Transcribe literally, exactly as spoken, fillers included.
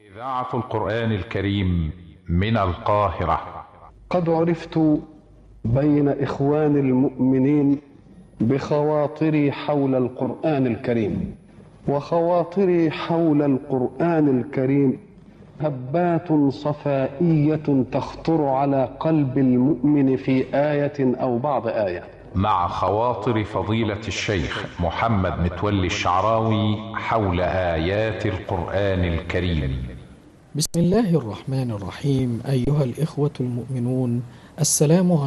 إذاعة القرآن الكريم من القاهرة. قد عرفت بين إخوان المؤمنين بخواطري حول القرآن الكريم، وخواطري حول القرآن الكريم هبات صفائية تخطر على قلب المؤمن في آية أو بعض آية. مع خواطر فضيلة الشيخ محمد متولي الشعراوي حول آيات القرآن الكريم. بسم الله الرحمن الرحيم. أيها الإخوة المؤمنون، السلام